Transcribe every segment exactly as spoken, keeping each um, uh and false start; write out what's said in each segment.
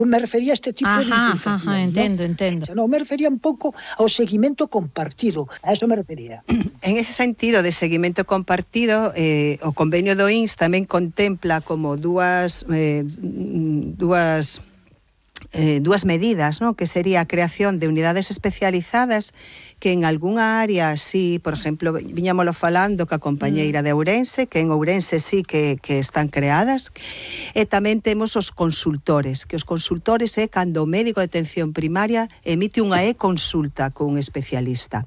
Me refería a este tipo ajá, de implicación. Ajá, entendo, ¿no? entendo. No, me refería un pouco ao seguimento compartido, a eso me refería. En ese sentido de seguimento compartido, eh, o convenio do I N S tamén contempla como dúas eh, dúas Eh, dúas medidas, ¿no? Que sería a creación de unidades especializadas que en algunha área, sí, por exemplo, viñámolo falando ca compañeira de Ourense, que en Ourense sí que, que están creadas, e tamén temos os consultores, que os consultores é cando o médico de atención primaria emite unha e-consulta con un especialista.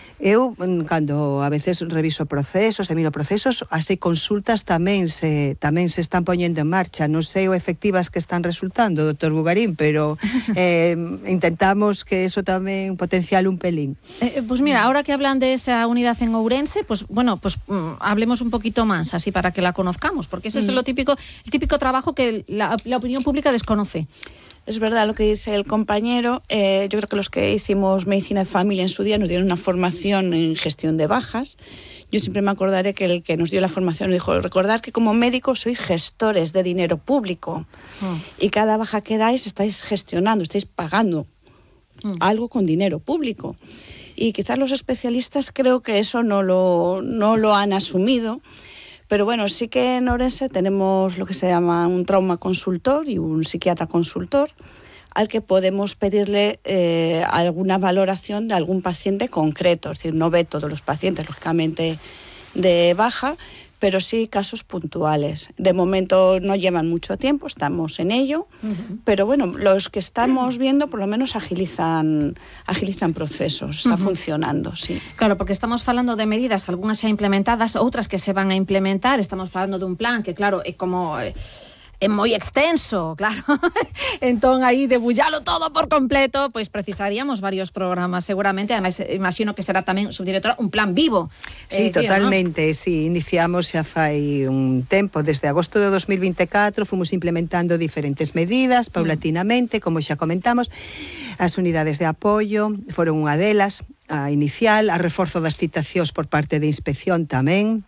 Eu, cando a veces reviso procesos e miro procesos, as consultas tamén se tamén se están poñendo en marcha. Non sei o efectivas que están resultando, doutor Bugarín, pero eh, intentamos que eso tamén potencial un pelín. Eh, pues mira, ahora que hablan de esa unidad en Ourense, pues bueno, pues mm, hablemos un poquito más, así para que la conozcamos, porque ese mm. es lo típico, el típico trabajo que la, la opinión pública desconoce. Es verdad lo que dice el compañero. Eh, yo creo que los que hicimos medicina de familia en su día nos dieron una formación en gestión de bajas. Yo siempre me acordaré que el que nos dio la formación dijo, recordad que como médicos sois gestores de dinero público oh. y cada baja que dais estáis gestionando, estáis pagando mm. algo con dinero público. Y quizás los especialistas creo que eso no lo, no lo han asumido. Pero bueno, sí que en Ourense tenemos lo que se llama un trauma consultor y un psiquiatra consultor al que podemos pedirle eh, alguna valoración de algún paciente concreto. Es decir, no ve todos los pacientes, lógicamente, de baja, pero sí casos puntuales. De momento no llevan mucho tiempo, estamos en ello, uh-huh. pero bueno, los que estamos viendo por lo menos agilizan agilizan procesos, está uh-huh. funcionando, sí. Claro, porque estamos falando de medidas, algunas ya implementadas, outras que se van a implementar, estamos falando de un plan que claro, é como... Eh, é moi extenso, claro. Entón, aí, debullalo todo por completo, pois precisaríamos varios programas, seguramente. Ademais, imagino que será tamén, subdirectora, un plan vivo. Sí, eh, totalmente, tío, ¿no? sí. Iniciamos xa fai un tempo, desde agosto de dos mil vinte e catro, fomos implementando diferentes medidas, paulatinamente, como xa comentamos. As unidades de apoio foron unha delas, a inicial, a reforzo das citacións por parte de inspección tamén.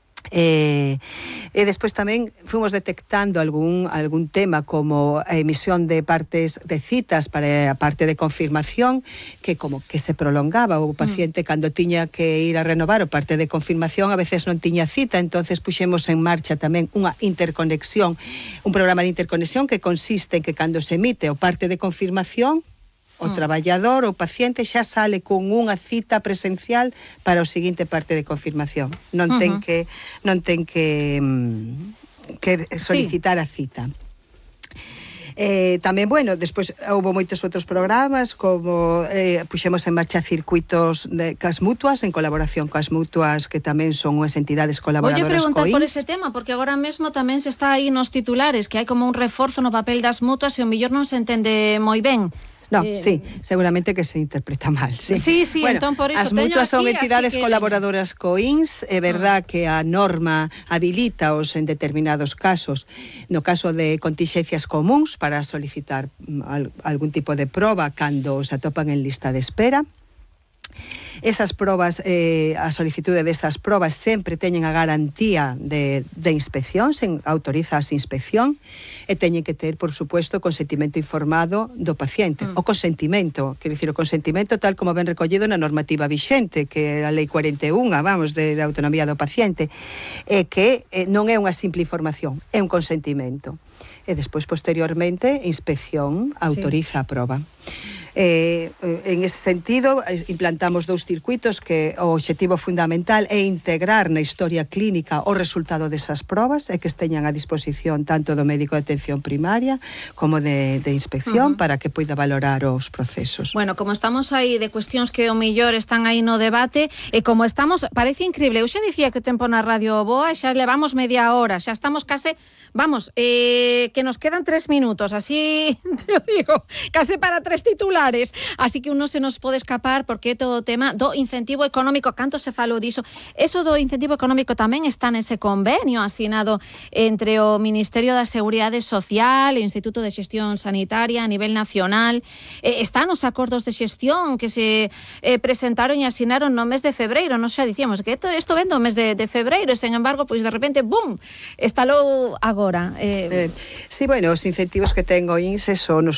E, e despois tamén fomos detectando algún, algún tema como a emisión de partes de citas para a parte de confirmación que como que se prolongaba o paciente mm. cando tiña que ir a renovar o parte de confirmación a veces non tiña cita, entonces puxemos en marcha tamén unha interconexión, un programa de interconexión que consiste en que cando se emite o parte de confirmación o traballador, o paciente xa sale con unha cita presencial para o seguinte parte de confirmación. Non uh-huh. ten que non ten que que solicitar sí. a cita. Eh, tamén, bueno, despois houve moitos outros programas como eh, puxemos en marcha circuitos de cas mutuas en colaboración cas mutuas que tamén son unhas entidades colaboradoras co I N S. Voy a preguntar por ese tema porque agora mesmo tamén se está aí nos titulares que hai como un reforzo no papel das mutuas e o mellor non se entende moi ben. No, eh, sí, seguramente que se interpreta mal. Sí, sí, sí bueno, entón por iso as mutuas son aquí, entidades que... colaboradoras co I N S, é verdad ah. que a norma habilitaos en determinados casos, no caso de contingencias comuns para solicitar al, algún tipo de proba cando se atopan en lista de espera. Esas probas, eh, a solicitude desas probas sempre teñen a garantía de, de inspección, se autoriza a inspección e teñen que ter, por supuesto, consentimento informado do paciente. Mm. O consentimento, quero dicir, o consentimento tal como ben recollido na normativa vixente, que é a Lei cuarenta e un, vamos, de, de autonomía do paciente, e que eh, non é unha simple información, é un consentimento. E despois, posteriormente, inspección autoriza sí. a proba. Eh, en ese sentido, implantamos dous circuitos que o obxectivo fundamental é integrar na historia clínica o resultado desas probas e que esteñan a disposición tanto do médico de atención primaria como de, de inspección uh-huh. para que poida valorar os procesos. Bueno, como estamos aí de cuestións que o mellor están aí no debate e como estamos, parece increíble, eu xa dicía que o tempo na Radio Boa xa levamos media hora, xa estamos case, vamos, eh, que nos quedan tres minutos, así, te digo, case para tres titulares. escolares. Así que uno se nos pode escapar porque é todo o tema do incentivo económico. Canto se falou diso? Eso do incentivo económico tamén está nese convenio asinado entre o Ministerio da Seguridade Social e o Instituto de Xestión Sanitaria a nivel nacional. Eh, están os acordos de xestión que se eh, presentaron e asinaron no mes de febreiro. Nos xa dicíamos que isto ven do mes de, de febreiro e, sen embargo, pois de repente, bum, estalou agora. Eh, eh, sí, bueno, os incentivos que ten o I N S E son os